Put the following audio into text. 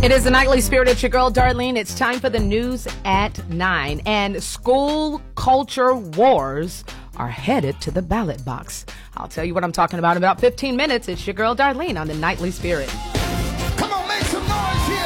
It is the Nightly Spirit. It's your girl, Darlene. It's time for the news at 9. And school culture wars are headed to the ballot box. I'll tell you what I'm talking about in about 15 minutes. It's your girl, Darlene, on the Nightly Spirit.